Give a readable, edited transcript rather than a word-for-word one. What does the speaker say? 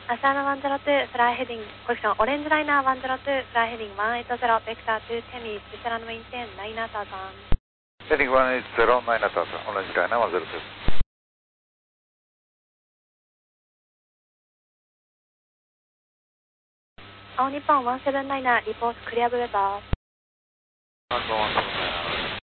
Asana 102, fly heading, correction, orange liner 102, fly heading 180, vector 210 is runway maintain 9000. Heading 180, 9000, orange liner 102. All Nippon 179, report clear weather. Nippon